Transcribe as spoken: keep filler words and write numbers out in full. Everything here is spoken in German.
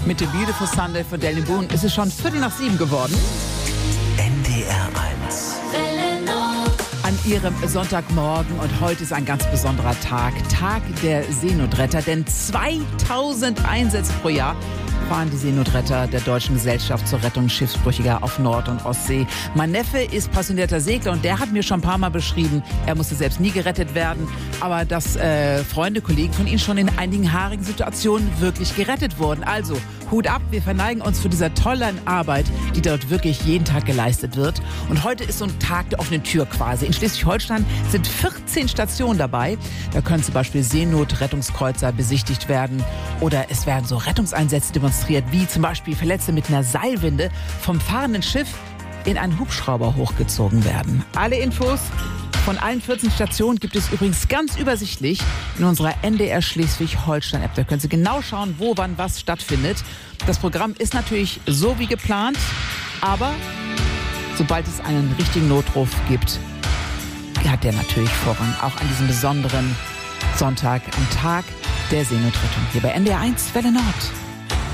Mit dem Beautiful Sunday von Daniel Boone ist es schon Viertel nach sieben geworden. N D R eins. An Ihrem Sonntagmorgen, und heute ist ein ganz besonderer Tag, Tag der Seenotretter, denn zweitausend Einsätze pro Jahr fahren die Seenotretter der Deutschen Gesellschaft zur Rettung Schiffsbrüchiger auf Nord- und Ostsee. Mein Neffe ist passionierter Segler und der hat mir schon ein paar Mal beschrieben, er musste selbst nie gerettet werden, aber dass äh, Freunde, Kollegen von ihm schon in einigen haarigen Situationen wirklich gerettet wurden. Also Hut ab, wir verneigen uns für dieser tollen Arbeit, die dort wirklich jeden Tag geleistet wird. Und heute ist so ein Tag der offenen Tür quasi. In Schleswig-Holstein sind vierzehn Stationen dabei. Da können zum Beispiel Seenotrettungskreuzer besichtigt werden oder es werden so Rettungseinsätze demonstriert, wie zum Beispiel Verletzte mit einer Seilwinde vom fahrenden Schiff in einen Hubschrauber hochgezogen werden. Alle Infos von allen vierzehn Stationen gibt es übrigens ganz übersichtlich in unserer N D R Schleswig-Holstein-App. Da können Sie genau schauen, wo, wann, was stattfindet. Das Programm ist natürlich so wie geplant, aber sobald es einen richtigen Notruf gibt, hat der natürlich Vorrang, auch an diesem besonderen Sonntag, am Tag der Seenotrettung. Hier bei N D R eins Welle Nord.